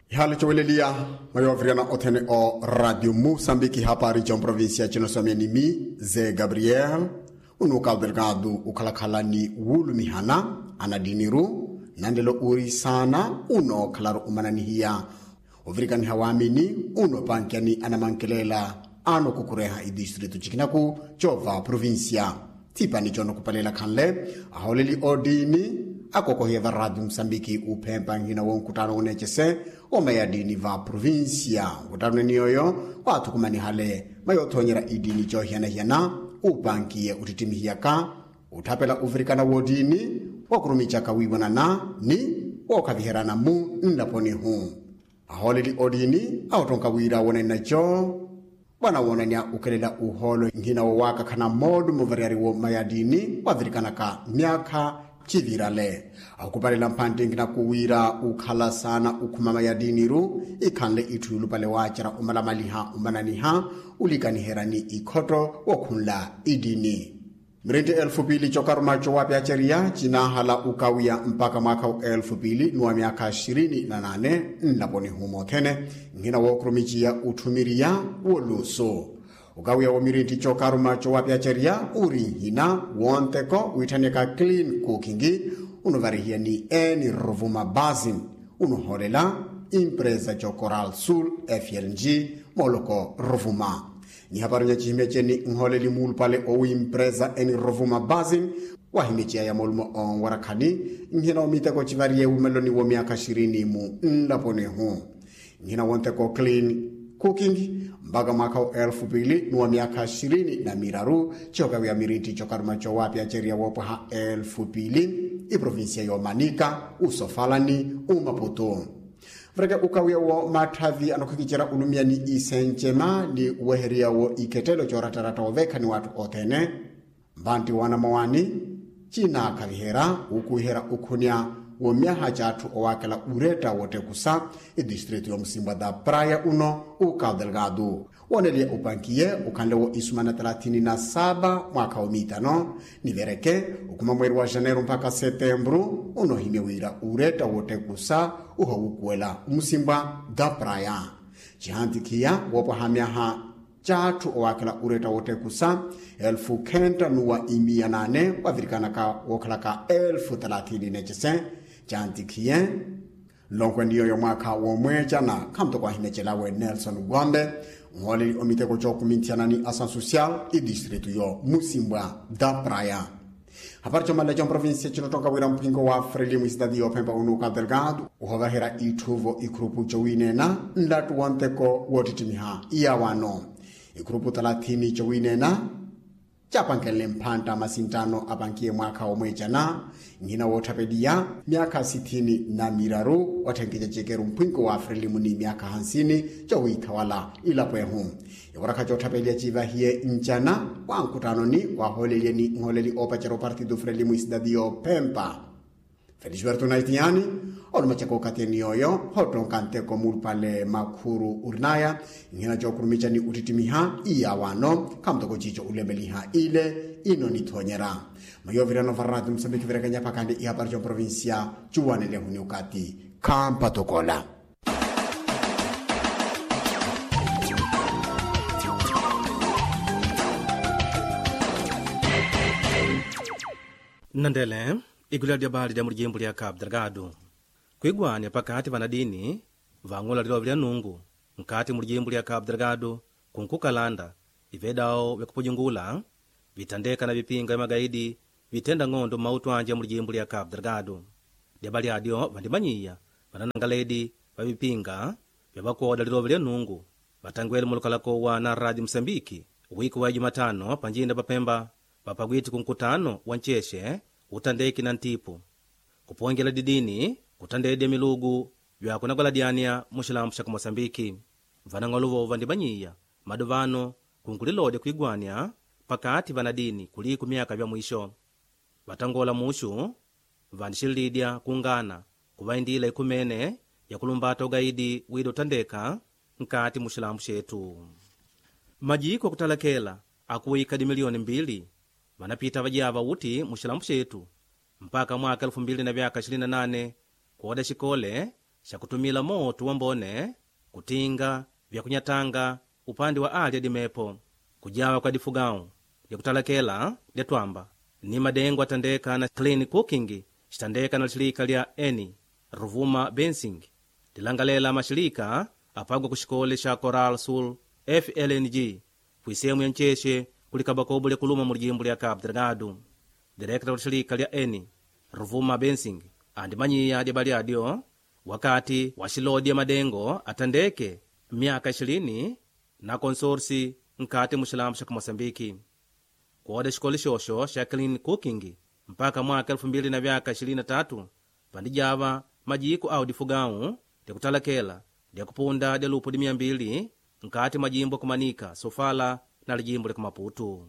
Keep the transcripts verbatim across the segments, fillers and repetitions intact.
Hali chowelelia mayovriana otene o Radio Moçambique hapa region provincia chinosomia ni mi Zé Gabriel unuka delgado ukalakhalani wulu mihana anadiniru nandelo uri sana uno kalaru umananihia uvrikani hawamini uno pankiani anamankelela ano kukureha i distritu chikinaku chova provincia tipani chono kupalela kanle aholeli odini akokoheva Radio Moçambique upempa ngina wonkutano unechese omayadini va provincia utano niyoyo watu kumani hale mayothonyera idini chohiana hiana upankie utitimihiyaka utapela uvrikana wodini wakurumicha kawiwanana ni wakaviherana mu ndaponi hu aholeli odini autonka wira wona nacho bwana wona nya ukelela uholo ngina waka kana modu muvariari wo mayadini wavirikana ka miaka chivirale akupalela mpande ngina kuwira ukhala sana ukhumama ya diniru ikhanle ithulu pale wachara umalamaliha umananiha ulikaniherani ikhoto wokhunla idini mrende elfu pili chokarumacho wapya cheria chinahala ukawia mpaka mwaka elfu pili nuwa miaka ishirini na nane nlaponi humo thene ngina wokrumichia utumiria woluso ukawia wamirindi chokarumacho wapya cheria uri hina wonteko uitaneka clean cooking unovarihia ni eni rovuma basin unoholela impreza cho Coral Sul F L G moloko rovuma ni habarunya chimeche ni nholeli mulu pale o impreza eni rovuma basin wahimichia ya molmo on warakani ngina omiteko chivarie umeloni wo miaka ishirini mu ndapone hu ngina wonteko clean cooking mbaga mwaka elfu pili nuwa miaka ishirini na miraru choka wia miriti chokarumacho wapya cheria wopo ha elfu pili i provincia yo Manica usofalani umaputo vreka ukawia wo mathavi anokukichera ulumia ni isenchema ni uweheria wo iketelo choratarata oveka ni watu otene mbanti wana mawani china kavihera ukuhera ukunia wo miaha chatu owakela ureta wote kusa i distritu yo Msimba da Praia uno uka delgado wonelia upankie ukanle wo isumana thelathini na saba mwaka umitano nivereke ukuma mweri wa Janeiro mpaka Setembro uno himewira ureta wote kusa uho ukuela Msimba da Praia chihandikia wopo hamiaha chatu owakela ureta wote kusa elfu kenta nuwa imia nane wavirikana ka wakala ka elfu thelathini nechese chantikien lonkwe ndiyo yo mwaka wo mwecha na kamto kwa hinechelawe Nelson Gwambe ngoli omiteko choku mintianani asan social i distritu yo Msimba da Praia hapari chomale chom provincia chinotonga wira mpingo wa Frelimu isidadi yo pempa unuka delgado uhovahera ituvo ikrupu chowinena ndatu wanteko wotitimiha iya wano ikrupu thelathini chowinena chapankele mpanta masintano apankie mwaka omwecha na ngina wotapedia miaka sitini na miraru watengeja chekeru mpingo wa Frelimu ni miaka hansini chowi thawala ilapwehu yawaraka chotapedia chiva hie nchana wa nkutano ni waholeli ni ngoleli opachero partido Frelimu isidadio pempa Felisberto Naitiani olumachako kateni yoyo hotonkante komul pale makuru urnaya ngina chokurumicha ni utitimiha iya wano kamtoko chicho ulemeliha ile ino nithonyera mayovirano va Radio Moçambique virekanya pakande iya parjo provincia chuwanele hunyukati kampa tokola Nandele igula dia bali dia murjimbu ya Cabo Delgado kwigwanya pakati vanadini vangola lilo vya nungu nkati murjimbu ya Cabo Delgado kunkukalanda ivedao vyakupujungula vitandeka na vipinga ya magaidi vitenda ngondo mautu anje murjimbu ya Cabo Delgado dia bali adio vandimanyiya vananangaledi vavipinga vyavakoda lilo vya nungu vatangwele mulukalako wa na Radio Moçambique wiki wa Jumatano panjinda papemba papagwiti kunkutano wancheshe utandeki na ntipu kupongela didini kutandede milugu vyakunagola diania mushilambu shaka Moçambique vanangoluvo vandibanyiya maduvano kunkulilode kuigwania pakati vanadini kuliku miaka vya mwisho vatangola mushu vandishilidia kungana kuvaindila ikumene ya kulumbata ugaidi wido tandeka nkati mushilambu shetu majiko kutalakela akuwika di milioni mbili vanapita vajava uti mushilambu shetu mpaka mwaka elfu mbili na vyaka ishirini na nane kuoda shikole shakutumila moto wambone kutinga vya kunyatanga upande wa ali adimepo kujawa kwa difugao ya kutalakela lya twamba ni madengo atandeka na clean cooking shitandeka na shirika lya eni Rovuma Bensing lilangalela mashirika apagwa kushikole sha Coral Sul F L N G kuisemu ya ncheshe kulikabakobu lya kuluma mulijimbu lya Cabo Delgado. Direkta wa shirika lya eni Rovuma Bensing andimanyiya dyabali adyo wakati washilodi ya madengo atandeke miaka ishirini na konsorsi nkati mushilamu shaka Mosambiki kuoda shikoli shosho sha clean cooking mpaka mwaka elfu mbili na vyaka ishirini na tatu pandijava majiku au difugao lya kutalakela lya kupunda lya lupu di mia mbili nkati majimbo kumanika Sofala na lijimbo lya Maputo.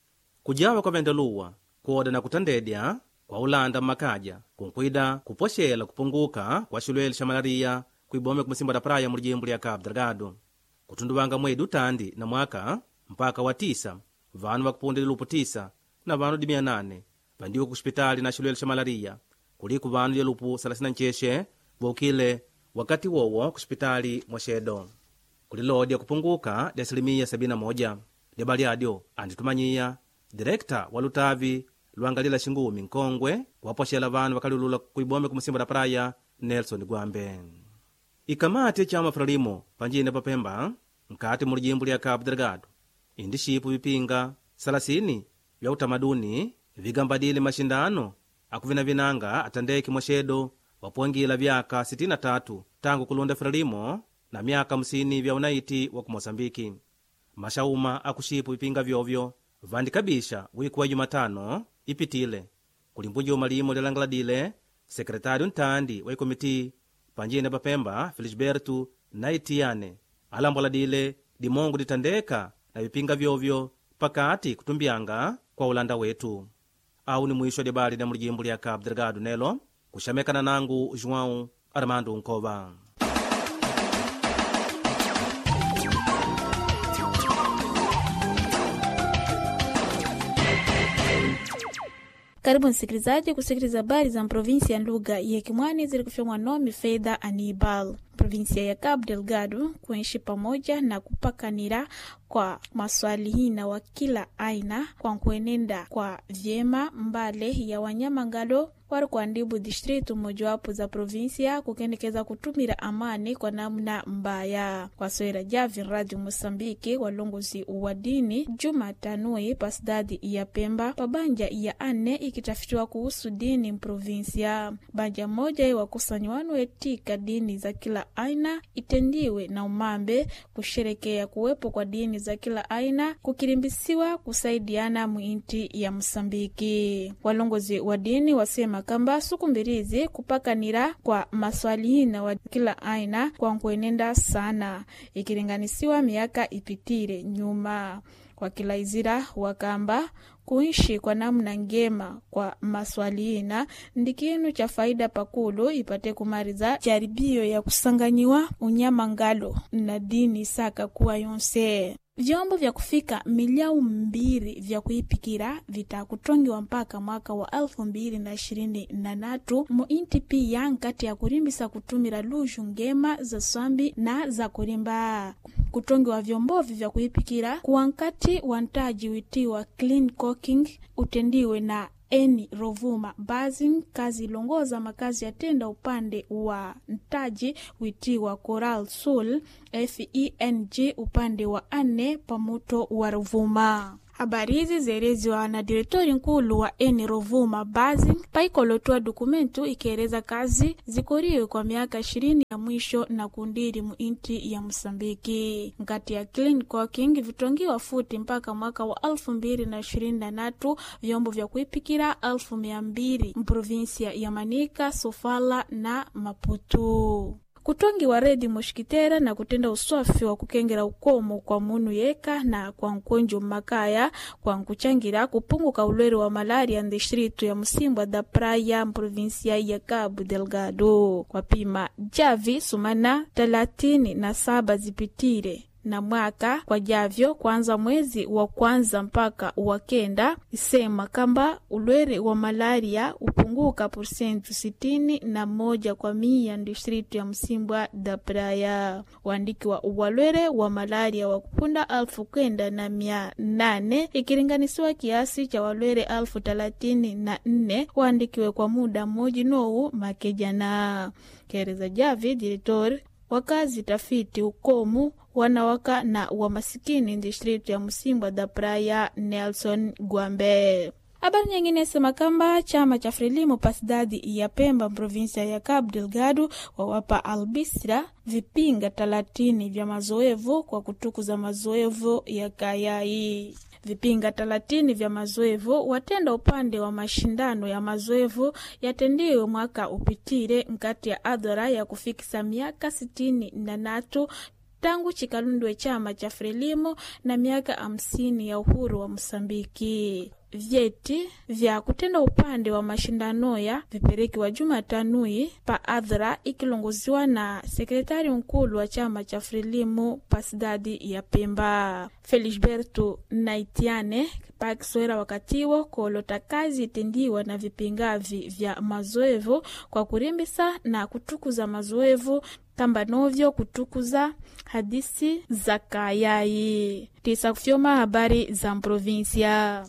Kujawa kwa vendeluwa kuoda na kutandedya kwa ulanda makaja kunkwida kuposhela kupunguka kwa shilweli sha malaria kuibome kumusimba da praia mulijimbo lya Cabo Delgado kutunduwanga mwedi utandi na mwaka mpaka wa tisa vanu vakupunda lupu tisa na vanu di mia nane vandiwa kuspitali na shilweli sha malaria kuliku vanu lya lupu salasini na ncheshe vokile wakati wowo kuspitali mwashedo kulilodi ya kupunguka lya asilimia sabini na moja dyabali adyo anditumanyiya direkta wa lutavi luangalila shingumi Nkongwe waposhela vanu vakalulula kuibome kumusimba da praia Nelson Gwambe. Ikamati ya chama Frelimo panjine papemba nkati mulijimbu lya Cabo Delgado indishipu vipinga salasini vya utamaduni vigambadili mashindano akuvina vinanga atandeki mwashedo wapuangila vyaka sitini na tatu tangu kulunda Frelimo na miaka hamsini vya unaiti wa Mosambiki. Mashauma akushipu vipinga vyovyo vandikabisha wiku wa Jumatano ipitile kulimbunjo malimo lyalangaladile sekretari ntandi wa ikomiti panjine papemba Felisberto Naitiane alamboladile dimongo ditandeka na vipinga vyovyo pakati kutumbianga kwa ulanda wetu. Au ni mwisho debali na mulijimbu lya Cabo Delgado nelo kushamekana nangu João Armando Nkova. Karibu msikilizaji kusikiliza habari za provinsia ya lugha ya Kimwani zilikufyomwa nomi Fedha Anibal. Provinsia ya Cabo Delgado kuishi pamoja na kupakanira kwa maswali hina wa kila aina kwa kuenenda kwa vyema mbale ya wanyama ngalo wari kuandibu distritu mojawapo za provinsia kukendekeza kutumira amani kwa namna mbaya. Kwa soera javi Radio Mosambiki walongozi wa dini Jumatanui pasidadi ya Pemba pabanja ya ane ikitafitiwa kuhusu dini mprovinsia. Banja moja wakusanywana etika dini za kila aina itendiwe na umambe kusherekea kuwepo kwa dini za kila aina kukirimbisiwa kusaidiana muinti ya Mosambiki. Walongozi wa dini wasema kamba sukumbirizi kupakanira kwa maswali hina wa kila aina kwa kuenenda sana ikilinganisiwa miaka ipitire nyuma. Kwa kila izira wakamba kuishi kwa namna ngema kwa maswali hina ndikinu cha faida pakulu ipate kumariza jaribio ya kusanganyiwa unyama ngalo na dini saka kuwa yonse. Vyombo vya kufika miliau mbili vya kuipikira vitakutongiwa mpaka mwaka wa elfu mbili na ishirini na tatu muinti pia nkati ya kurimbisa kutumira luju ngema za swambi na za kurimba. Kutongiwa vyombovi vya kuipikira kuwankati wantaji witiwa clean cooking utendiwe na Eni Rovuma Bazing kazi longoza makazi ya tenda upande wa ntaji witiwa Coral Sul F E N G upande wa ane pamuto wa Rovuma. Habari hizi zereziwa na direktori nkulu wa Eni Rovuma Bazing paikolotua dokumentu ikereza kazi zikoriwe kwa miaka ishirini ya mwisho na kundiri muinti ya Mosambiki. Ngati ya clean cooking vitongiwa futi mpaka mwaka wa elfu mbili na ishirini na tatu vyombo vya kuipikira elfu mia mbili mprovinsia ya Manika, Sofala na Maputo. Kutongi wa redi moshikitera na kutenda uswafi wa kukengera ukomo kwa munu yeka na kwa nkonjo makaya kwa nkuchangira kupunguka ulwere wa malaria ndishiritu ya Musimbwa da Praia provinsia ya Cabo Delgado. Kwa pima javi sumana talatini na saba zipitire na mwaka kwa javyo kwanza mwezi wa kwanza mpaka wa kenda, isema kamba ulwere wa malaria upunguka porsentu sitini na moja kwa mia distritu ya Msimbwa da Praia. Waandiki wa uwalwere wa malaria wa kupunda alfu kenda na mia nane ikiringanisiwa kiasi cha walwere alfu talatini na nne waandikiwe kwa muda mmoja nou makejana. Kereza Javi, direktor wakazi tafiti ukomu wanawaka na wa masikini distritu ya Msimbwa da Praia, Nelson Gwambe. Habari nyingine sema kamba chama cha Frelimo pasidadi ya Pemba provinsia ya Cabo Delgado wawapa Albisra vipinga talatini vya mazoevu kwa kutukuza mazoevu ya kayai. Vipinga talatini vya mazoevu watenda upande wa mashindano ya mazoevu yatendiwe mwaka upitire mkati ya adhara ya kufikisa miaka sitini na natu tangu chikalundwe chama cha Frelimo na miaka hamsini ya uhuru wa Msambiki. Vyeti vya kutenda upande wa mashindano ya vipereki wa Jumatanui pa adhra ikilongoziwa na sekretari mkulu wa chama cha Frelimo pasidadi ya Pemba Felisberto Naitiane pa kiswera wakatiwo kolota kazi itendiwa na vipingavi vya mazoevu kwa kurimbisa na kutukuza mazoevu kamba novyo kutukuza hadisi za kayai. Tisa kufyoma habari za provinsia.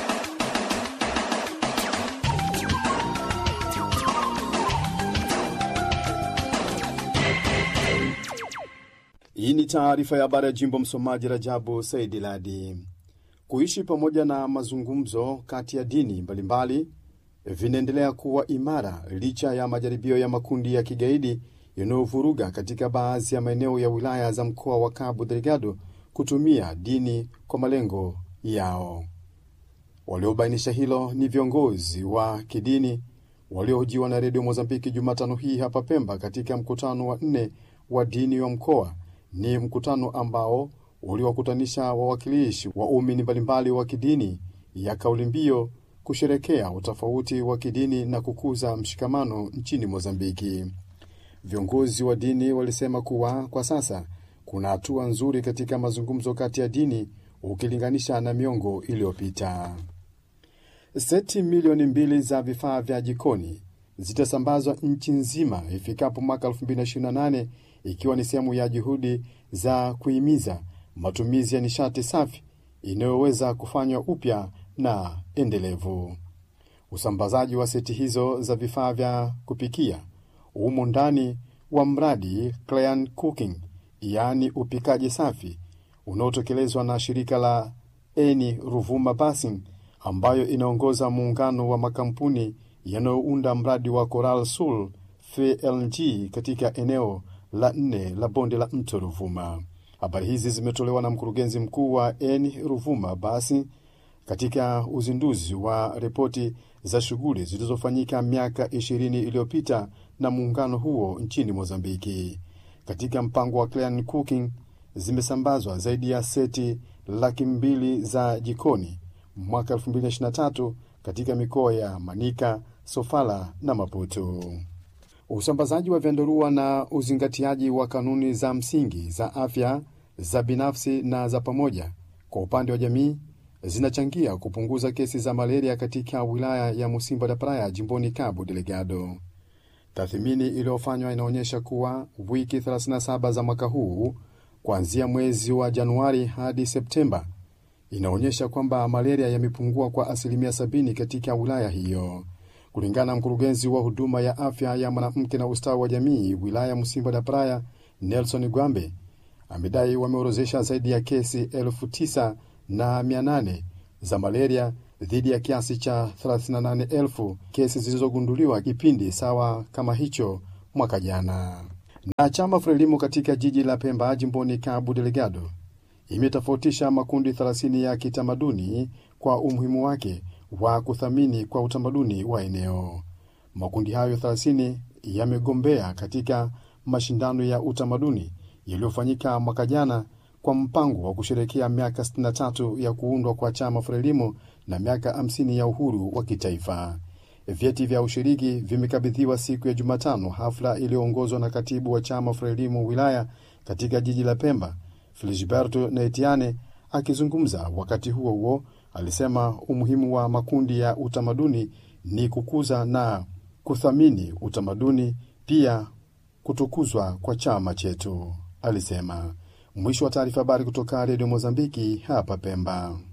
Hii ni taarifa ya habari ya jimbo, msomaji Rajabu Saidi Ladi. Kuishi pamoja na mazungumzo kati ya dini mbalimbali vinaendelea kuwa imara licha ya majaribio ya makundi ya kigaidi yanayovuruga katika baadhi ya maeneo ya wilaya za mkoa wa Cabo Delgado kutumia dini kwa malengo yao. Waliobainisha hilo ni viongozi wa kidini waliohojiwa na Radio Mozambiki Jumatano hii hapa Pemba katika mkutano wa nne wa dini wa mkoa. Ni mkutano ambao uliwakutanisha wawakilishi wa umini mbalimbali wa kidini ya kauli mbiu kusherekea utofauti wa kidini na kukuza mshikamano nchini Mozambiki. Viongozi wa dini walisema kuwa kwa sasa kuna hatua nzuri katika mazungumzo kati ya dini ukilinganisha na miongo iliyopita. Seti milioni mbili za vifaa vya jikoni zitasambazwa nchi nzima ifikapo mwaka elfu mbili na ishirini na nane, ikiwa ni sehemu ya juhudi za kuhimiza matumizi ya nishati safi inayoweza kufanywa upya na endelevu. Usambazaji wa seti hizo za vifaa vya kupikia umo ndani wa mradi Clean Cooking, yani upikaji safi, unaotekelezwa na shirika la Eni Ruvuma Basin, ambayo inaongoza muungano wa makampuni yanayounda mradi wa Coral Sul F L G katika eneo la nne la bonde la mto Ruvuma. Habari hizi zimetolewa na mkurugenzi mkuu wa Eni Ruvuma Basin katika uzinduzi wa ripoti za shughuli zilizofanyika miaka ishirini iliyopita na muungano huo nchini Mozambiki. Katika mpango wa Clean Cooking zimesambazwa zaidi ya seti laki mbili za jikoni mwaka elfu mbili na ishirini na tatu katika mikoa ya Manika, Sofala na Maputo. Usambazaji wa vyandarua na uzingatiaji wa kanuni za msingi za afya za binafsi na za pamoja kwa upande wa jamii zinachangia kupunguza kesi za malaria katika wilaya ya Msimbwa da Praia jimboni Cabo Delgado. Tathmini iliyofanywa inaonyesha kuwa wiki thelathini na saba za mwaka huu kuanzia mwezi wa Januari hadi Septemba inaonyesha kwamba malaria yamepungua kwa asilimia sabini katika wilaya hiyo. Kulingana na mkurugenzi wa huduma ya afya ya mwanamke na ustawi wa jamii wilaya Msimbwa da Praia, Nelson Gwambe, amedai wameorozesha zaidi ya kesi elfu tisa na mia nane za malaria dhidi ya kiasi cha thelathini na nane elfu kesi zilizogunduliwa kipindi sawa kama hicho mwaka jana. Na chama Frelimo katika jiji la Pemba jimboni Cabo Delgado imetofautisha makundi thelathini ya kitamaduni kwa umuhimu wake wa kuthamini kwa utamaduni wa eneo. Makundi hayo thelathini yamegombea katika mashindano ya utamaduni yaliyofanyika mwaka jana kwa mpango wa kusherehekea miaka sitini na tatu ya kuundwa kwa chama Frelimo na miaka hamsini ya uhuru wa kitaifa. Vyeti vya ushiriki vimekabidhiwa siku ya Jumatano, hafla iliyoongozwa na katibu wa chama Frelimo wilaya katika jiji la Pemba, Filigiberto Neitiane akizungumza wakati huo huo alisema umuhimu wa makundi ya utamaduni ni kukuza na kuthamini utamaduni, pia kutukuzwa kwa chama chetu, alisema. Mwisho wa taarifa habari kutoka Radio Mozambiki hapa Pemba.